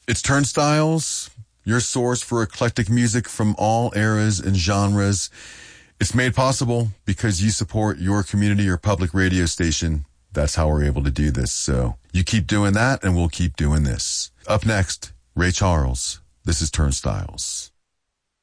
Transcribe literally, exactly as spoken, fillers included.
It's Turnstiles, your source for eclectic music from all eras and genres. It's made possible because you support your community or public radio station. That's how we're able to do this. So you keep doing that and we'll keep doing this. Up next, Ray Charles. This is Turnstiles.